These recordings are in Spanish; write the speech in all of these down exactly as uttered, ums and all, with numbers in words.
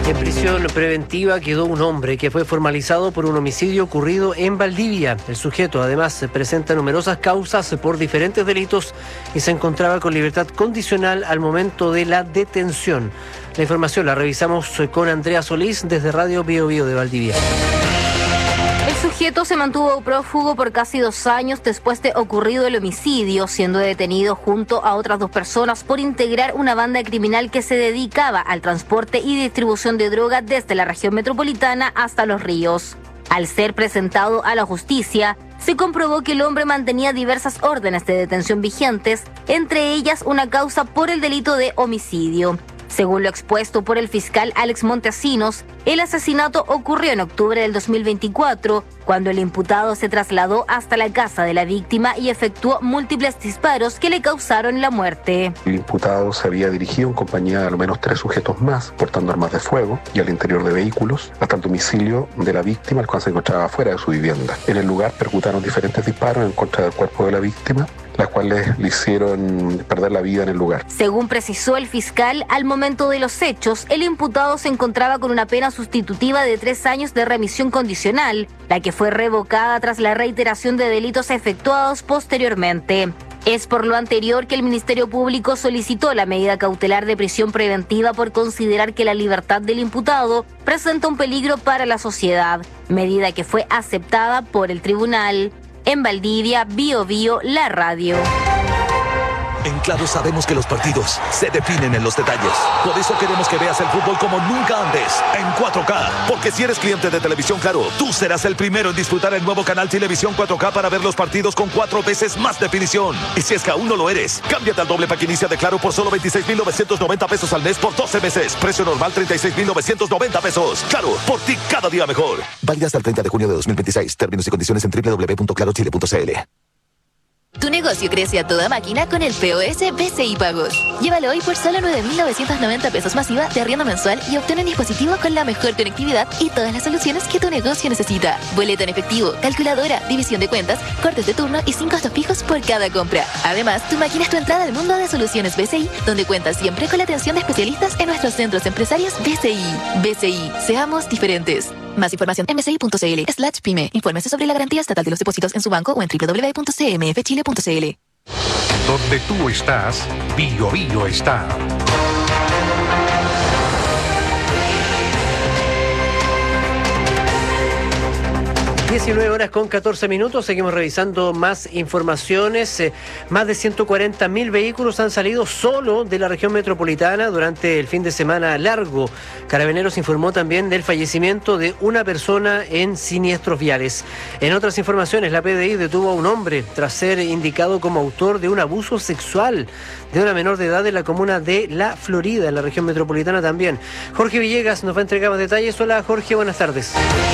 En prisión preventiva quedó un hombre que fue formalizado por un homicidio ocurrido en Valdivia. El sujeto además presenta numerosas causas por diferentes delitos y se encontraba con libertad condicional al momento de la detención. La información la revisamos con Andrea Solís desde Radio Bio Bio de Valdivia. El sujeto se mantuvo prófugo por casi dos años después de ocurrido el homicidio, siendo detenido junto a otras dos personas por integrar una banda criminal que se dedicaba al transporte y distribución de droga desde la región metropolitana hasta Los Ríos. Al ser presentado a la justicia, se comprobó que el hombre mantenía diversas órdenes de detención vigentes, entre ellas una causa por el delito de homicidio. Según lo expuesto por el fiscal Alex Montesinos, el asesinato ocurrió en octubre del dos mil veinticuatro, cuando el imputado se trasladó hasta la casa de la víctima y efectuó múltiples disparos que le causaron la muerte. El imputado se había dirigido en compañía de al menos tres sujetos más, portando armas de fuego y al interior de vehículos, hasta el domicilio de la víctima, el cual se encontraba fuera de su vivienda. En el lugar percutaron diferentes disparos en contra del cuerpo de la víctima, las cuales le hicieron perder la vida en el lugar. Según precisó el fiscal, al momento de los hechos, el imputado se encontraba con una pena sustitutiva de tres años de remisión condicional, la que fue revocada tras la reiteración de delitos efectuados posteriormente. Es por lo anterior que el Ministerio Público solicitó la medida cautelar de prisión preventiva por considerar que la libertad del imputado presenta un peligro para la sociedad, medida que fue aceptada por el tribunal. En Valdivia, Bio Bio, la radio. En Claro sabemos que los partidos se definen en los detalles. Por eso queremos que veas el fútbol como nunca antes, en cuatro K. Porque si eres cliente de Televisión Claro, tú serás el primero en disfrutar el nuevo canal Televisión cuatro K para ver los partidos con cuatro veces más definición. Y si es que aún no lo eres, cámbiate al doble pack inicia de Claro por solo veintiséis mil novecientos noventa pesos al mes por doce meses. Precio normal treinta y seis mil novecientos noventa pesos. Claro, por ti cada día mejor. Válida hasta el treinta de junio de dos mil veintiséis. Términos y condiciones en doble u doble u doble u punto claro chile punto c l. Tu negocio crece a toda máquina con el P O S B C I Pagos. Llévalo hoy por solo nueve mil novecientos noventa pesos masiva de arriendo mensual y obtén un dispositivo con la mejor conectividad y todas las soluciones que tu negocio necesita. Boleto en efectivo, calculadora, división de cuentas, cortes de turno y sin costos fijos por cada compra. Además, tu máquina es tu entrada al mundo de soluciones B C I, donde cuentas siempre con la atención de especialistas en nuestros centros empresarios B C I. B C I, seamos diferentes. Más información en bci.cl slash pyme. Infórmese sobre la garantía estatal de los depósitos en su banco o en doble u doble u doble u punto c m f chile punto c l. Donde tú estás, Bio Bio está. diecinueve horas con catorce minutos, seguimos revisando más informaciones. Eh, más de ciento cuarenta mil vehículos han salido solo de la región metropolitana durante el fin de semana largo. Carabineros informó también del fallecimiento de una persona en siniestros viales. En otras informaciones, la P D I detuvo a un hombre tras ser indicado como autor de un abuso sexual de una menor de edad en la comuna de La Florida, en la región metropolitana también. Jorge Villegas nos va a entregar más detalles. Hola Jorge, buenas tardes.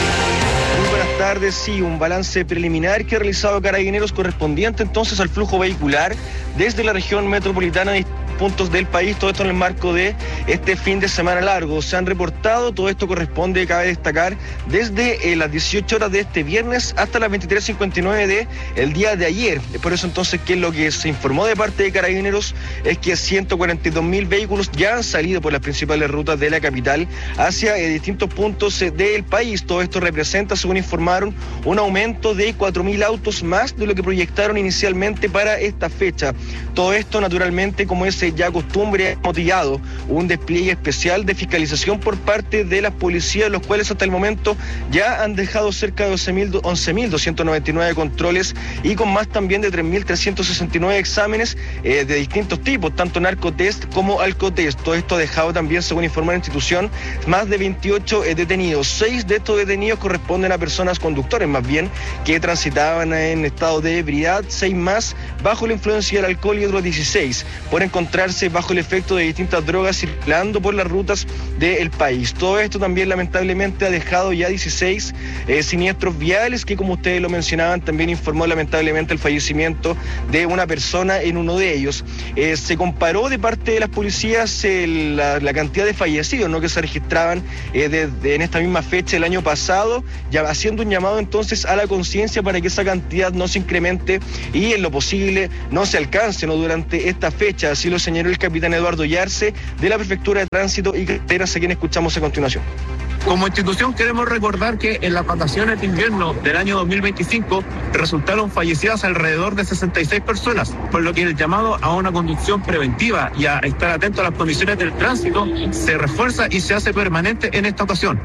Buenas tardes, sí, un balance preliminar que ha realizado Carabineros correspondiente entonces al flujo vehicular desde la región metropolitana de puntos del país, todo esto en el marco de este fin de semana largo. Se han reportado, todo esto corresponde, cabe destacar, desde eh, las dieciocho horas de este viernes hasta las veintitrés cincuenta y nueve de el día de ayer. Por eso entonces que lo que se informó de parte de Carabineros es que ciento cuarenta y dos mil vehículos ya han salido por las principales rutas de la capital hacia eh, distintos puntos eh, del país. Todo esto representa, según informaron, un aumento de cuatro mil autos más de lo que proyectaron inicialmente para esta fecha. Todo esto naturalmente, como es ya costumbre, ha motivado un despliegue especial de fiscalización por parte de las policías, los cuales hasta el momento ya han dejado cerca de once mil doscientos noventa y nueve controles y con más también de tres mil trescientos sesenta y nueve exámenes eh, de distintos tipos, tanto narcotest como alcotest. Todo esto ha dejado también, según informó la institución, más de veintiocho eh, detenidos. Seis de estos detenidos corresponden a personas conductores, más bien, que transitaban en estado de ebriedad, seis más bajo la influencia del alcohol y otros dieciséis por encontrar bajo el efecto de distintas drogas circulando por las rutas del país. Todo esto también lamentablemente ha dejado ya dieciséis eh, siniestros viales que, como ustedes lo mencionaban, también informó lamentablemente el fallecimiento de una persona en uno de ellos. Eh, se comparó de parte de las policías eh, la, la cantidad de fallecidos, ¿no?, que se registraban eh, de, de, en esta misma fecha el año pasado, ya haciendo un llamado entonces a la conciencia para que esa cantidad no se incremente y en lo posible no se alcance, ¿no?, durante esta fecha. Así lo señaló el capitán Eduardo Yarse de la Prefectura de Tránsito y Carreteras, a quien escuchamos a continuación. Como institución queremos recordar que en las vacaciones de invierno del año dos mil veinticinco resultaron fallecidas alrededor de sesenta y seis personas, por lo que el llamado a una conducción preventiva y a estar atento a las condiciones del tránsito se refuerza y se hace permanente en esta ocasión.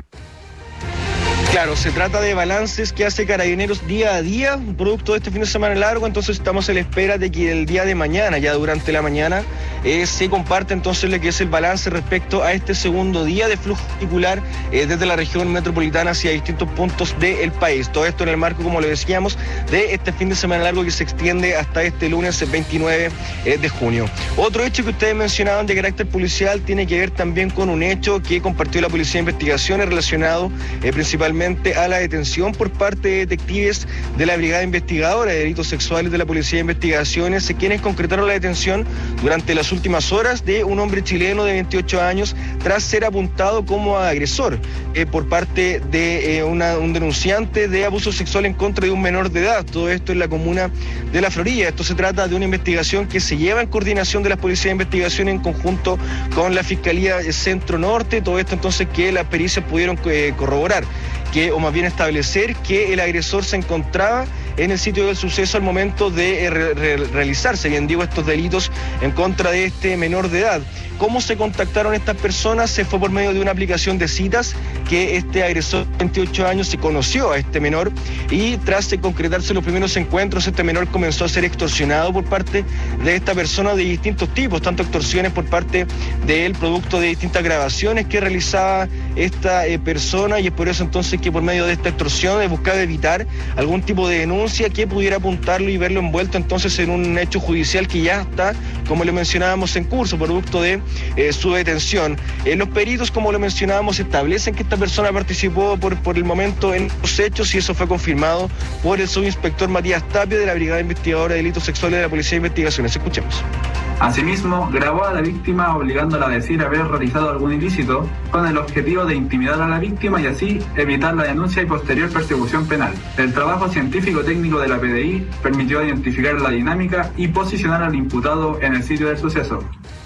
Claro, se trata de balances que hace Carabineros día a día, producto de este fin de semana largo, entonces estamos a la espera de que el día de mañana, ya durante la mañana, eh, se comparte entonces lo que es el balance respecto a este segundo día de flujo vehicular eh, desde la región metropolitana hacia distintos puntos del país. Todo esto en el marco, como lo decíamos, de este fin de semana largo que se extiende hasta este lunes veintinueve eh, de junio. Otro hecho que ustedes mencionaban de carácter policial tiene que ver también con un hecho que compartió la Policía de Investigaciones relacionado eh, principalmente a la detención por parte de detectives de la Brigada Investigadora de Delitos Sexuales de la Policía de Investigaciones, quienes concretaron la detención durante las últimas horas de un hombre chileno de veintiocho años tras ser apuntado como agresor eh, por parte de eh, una, un denunciante de abuso sexual en contra de un menor de edad. Todo esto en la comuna de La Florida. Esto se trata de una investigación que se lleva en coordinación de las Policías de Investigación en conjunto con la Fiscalía Centro Norte. Todo esto entonces que las pericias pudieron eh, corroborar. Que, o más bien establecer que el agresor se encontraba en el sitio del suceso al momento de re re realizarse, bien digo, estos delitos en contra de este menor de edad. ¿Cómo se contactaron estas personas? Se fue por medio de una aplicación de citas que este agresor de veintiocho años se conoció a este menor y tras concretarse los primeros encuentros, este menor comenzó a ser extorsionado por parte de esta persona de distintos tipos, tanto extorsiones por parte de él, producto de distintas grabaciones que realizaba esta eh, persona, y es por eso entonces que por medio de esta extorsión he buscado evitar algún tipo de denuncia que pudiera apuntarlo y verlo envuelto entonces en un hecho judicial que ya está, como le mencionábamos, en curso, producto de eh, su detención. Eh, los peritos, como lo mencionábamos, establecen que esta persona participó por, por el momento en los hechos y eso fue confirmado por el subinspector Matías Tapia de la Brigada Investigadora de Delitos Sexuales de la Policía de Investigaciones. Escuchemos. Asimismo, grabó a la víctima obligándola a decir haber realizado algún ilícito con el objetivo de intimidar a la víctima y así evitar la denuncia y posterior persecución penal. El trabajo científico-técnico de la P D I permitió identificar la dinámica y posicionar al imputado en el sitio del suceso.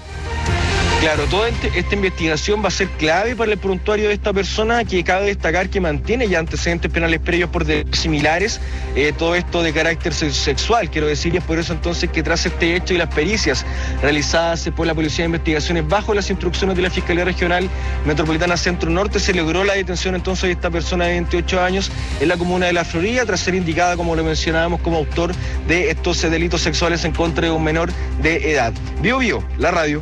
Claro, toda esta investigación va a ser clave para el prontuario de esta persona, que cabe destacar que mantiene ya antecedentes penales previos por delitos similares, eh, todo esto de carácter sexual, quiero decir, y es por eso entonces que tras este hecho y las pericias realizadas por la Policía de Investigaciones bajo las instrucciones de la Fiscalía Regional Metropolitana Centro Norte, se logró la detención entonces de esta persona de veintiocho años en la comuna de La Florida, tras ser indicada, como lo mencionábamos, como autor de estos delitos sexuales en contra de un menor de edad. Bio Bio, la radio.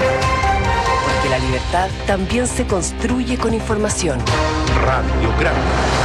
Que la libertad también se construye con información. Radio Grande.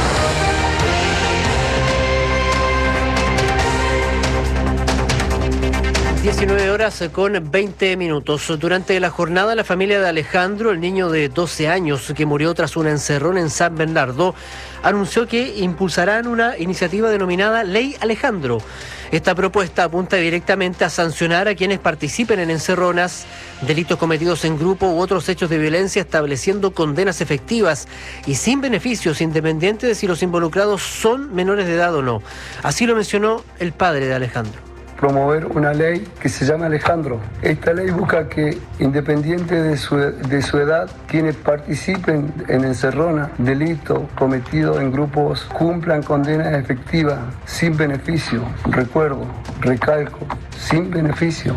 diecinueve horas con veinte minutos. Durante la jornada, la familia de Alejandro, el niño de doce años que murió tras un encerrón en San Bernardo, anunció que impulsarán una iniciativa denominada Ley Alejandro. Esta propuesta apunta directamente a sancionar a quienes participen en encerronas, delitos cometidos en grupo u otros hechos de violencia, estableciendo condenas efectivas y sin beneficios, independiente de si los involucrados son menores de edad o no. Así lo mencionó el padre de Alejandro. Promover una ley que se llama Alejandro. Esta ley busca que, independiente de su, de su edad, quienes participen en encerrona, delito cometido en grupos, cumplan condenas efectivas, sin beneficio. Recuerdo, recalco, sin beneficio.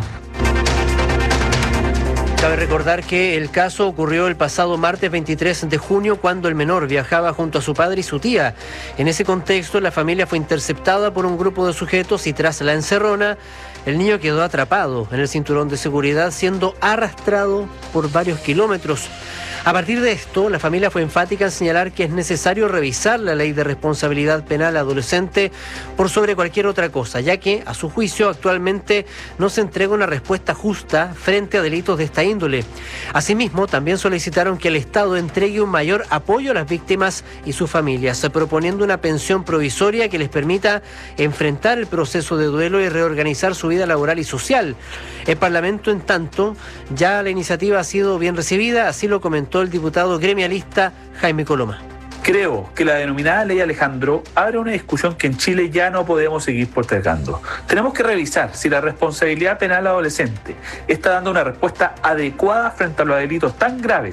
Cabe recordar que el caso ocurrió el pasado martes veintitrés de junio, cuando el menor viajaba junto a su padre y su tía. En ese contexto, la familia fue interceptada por un grupo de sujetos y tras la encerrona, el niño quedó atrapado en el cinturón de seguridad, siendo arrastrado por varios kilómetros. A partir de esto, la familia fue enfática en señalar que es necesario revisar la ley de responsabilidad penal adolescente por sobre cualquier otra cosa, ya que, a su juicio, actualmente no se entrega una respuesta justa frente a delitos de esta índole. Asimismo, también solicitaron que el Estado entregue un mayor apoyo a las víctimas y sus familias, proponiendo una pensión provisoria que les permita enfrentar el proceso de duelo y reorganizar su vida laboral y social. El Parlamento, en tanto, ya la iniciativa ha sido bien recibida, así lo comentó el diputado gremialista Jaime Coloma. Creo que la denominada Ley Alejandro abre una discusión que en Chile ya no podemos seguir postergando. Tenemos que revisar si la responsabilidad penal adolescente está dando una respuesta adecuada frente a los delitos tan graves